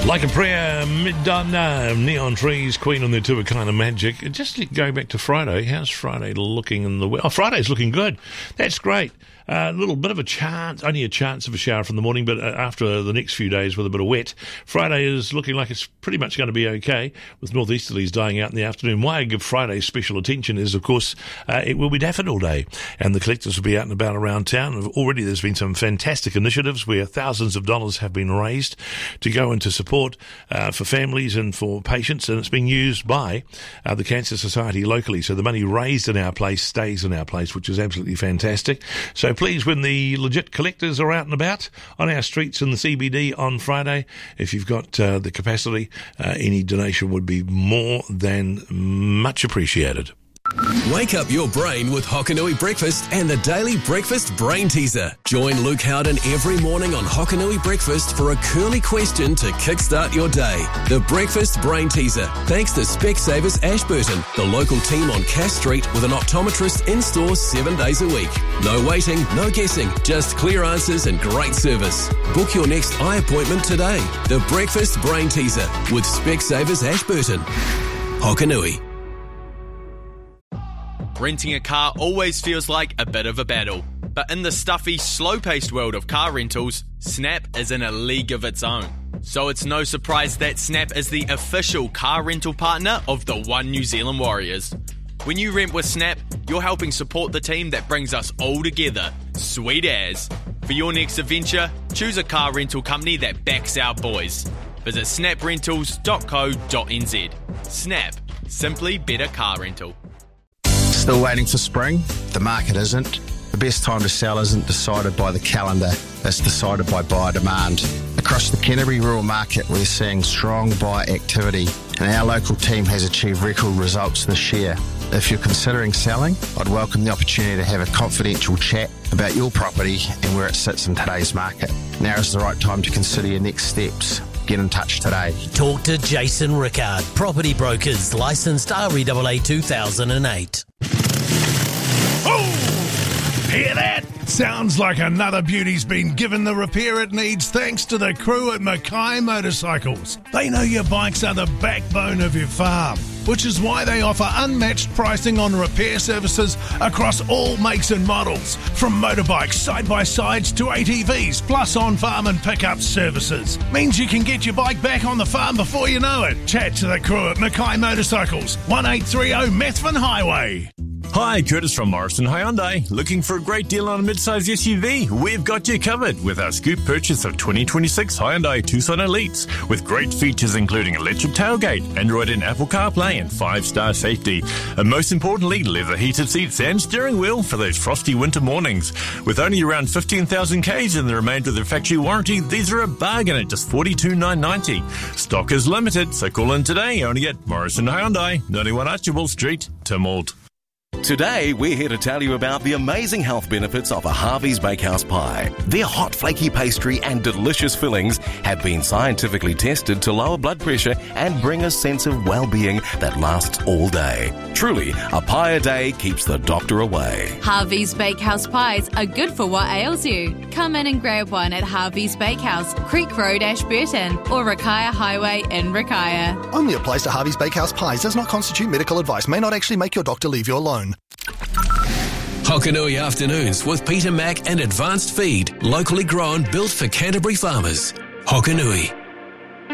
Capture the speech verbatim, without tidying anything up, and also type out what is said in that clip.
Like a Prayer, Madonna, Neon Trees, Queen and the Two Kind of Magic. Just going back to Friday, how's Friday looking in the... Oh, Friday's looking good. That's great. A uh, little bit of a chance, only a chance of a shower from the morning, but uh, after the next few days with a bit of wet, Friday is looking like it's pretty much going to be okay, with northeasterlies dying out in the afternoon. Why I give Friday special attention is, of course, uh, it will be Daffodil Day, and the collectors will be out and about around town. Already there's been some fantastic initiatives where thousands of dollars have been raised to go into support uh, for families and for patients, and it's being used by uh, the Cancer Society locally. So the money raised in our place stays in our place, which is absolutely fantastic. So please, when the legit collectors are out and about on our streets in the C B D on Friday, if you've got uh, the capacity, uh, any donation would be more than much appreciated. Wake up your brain with Hokanui Breakfast and the Daily Breakfast Brain Teaser. Join Luke Howden every morning on Hokanui Breakfast for a curly question to kickstart your day. The Breakfast Brain Teaser, thanks to Specsavers Ashburton, the local team on Cass Street with an optometrist in-store seven days a week. No waiting, no guessing, just clear answers and great service. Book your next eye appointment today. The Breakfast Brain Teaser with Specsavers Ashburton. Hokanui. Renting a car always feels like a bit of a battle. But in the stuffy, slow-paced world of car rentals, Snap is in a league of its own. So it's no surprise that Snap is the official car rental partner of the One New Zealand Warriors. When you rent with Snap, you're helping support the team that brings us all together. Sweet as. For your next adventure, choose a car rental company that backs our boys. Visit snap rentals dot co dot n z. Snap. Simply better car rental. Still waiting for spring? The market isn't. The best time to sell isn't decided by the calendar, it's decided by buyer demand. Across the Canterbury rural market, we're seeing strong buyer activity, and our local team has achieved record results this year. If you're considering selling, I'd welcome the opportunity to have a confidential chat about your property and where it sits in today's market. Now is the right time to consider your next steps. Get in touch today. Talk to Jason Rickard, Property Brokers, licensed R E A A two thousand eight. Oh! Hear that? Sounds like another beauty's been given the repair it needs thanks to the crew at Mackay Motorcycles. They know your bikes are the backbone of your farm, which is why they offer unmatched pricing on repair services across all makes and models, from motorbikes, side-by-sides to A T Vs, plus on-farm and pickup services. Means you can get your bike back on the farm before you know it. Chat to the crew at Mackay Motorcycles, one eight three zero Methven Highway. Hi, Curtis from Morrison Hyundai. Looking for a great deal on a mid-size S U V? We've got you covered with our scoop purchase of twenty twenty-six Hyundai Tucson Elites, with great features including electric tailgate, Android and Apple CarPlay, and five-star safety. And most importantly, leather heated seats and steering wheel for those frosty winter mornings. With only around fifteen thousand kays and the remainder of their factory warranty, these are a bargain at just forty-two thousand nine hundred ninety dollars. Stock is limited, so call in today only at Morrison Hyundai, ninety-one Archibald Street, Tynwald. Today, we're here to tell you about the amazing health benefits of a Harvey's Bakehouse pie. Their hot, flaky pastry and delicious fillings have been scientifically tested to lower blood pressure and bring a sense of well-being that lasts all day. Truly, a pie a day keeps the doctor away. Harvey's Bakehouse pies are good for what ails you. Come in and grab one at Harvey's Bakehouse, Creek Road, Ashburton, or Rakaya Highway in Rakaya. Only applies to Harvey's Bakehouse pies. Does not constitute medical advice. May not actually make your doctor leave you alone. Hokanui Afternoons with Peter Mack and Advanced Feed, locally grown, built for Canterbury farmers. Hokanui.